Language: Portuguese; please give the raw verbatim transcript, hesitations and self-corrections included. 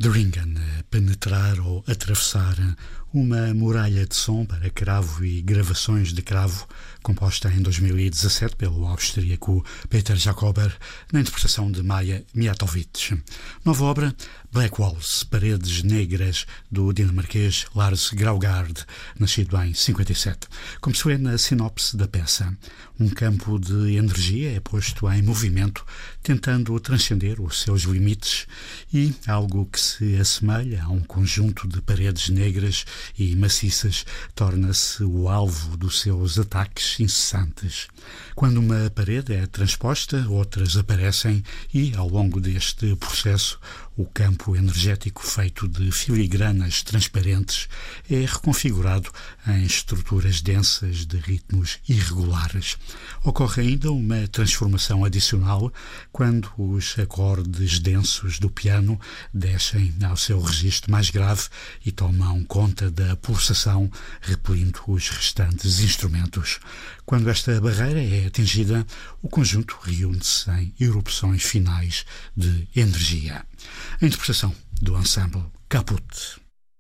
Dringen, penetrar ou atravessar uma muralha de som para cravo e gravações de cravo, composta em dois mil e dezassete pelo austríaco Peter Jakober, na interpretação de Maja Mijatovic. Nova obra, Black Walls, Paredes Negras, do dinamarquês Lars Graugard, nascido em cinquenta e sete. Como se vê na sinopse da peça, um campo de energia é posto em movimento, tentando transcender os seus limites, e algo que se assemelha a um conjunto de paredes negras e maciças torna-se o alvo dos seus ataques incessantes. Quando uma parede é transposta, outras aparecem e, ao longo deste processo, o campo energético feito de filigranas transparentes é reconfigurado em estruturas densas de ritmos irregulares. Ocorre ainda uma transformação adicional quando os acordes densos do piano descem ao seu registro mais grave e tomam conta da pulsação, repelindo os restantes instrumentos. Quando esta barreira é atingida, o conjunto reúne-se em erupções finais de energia. A interpretação do ensemble Caput.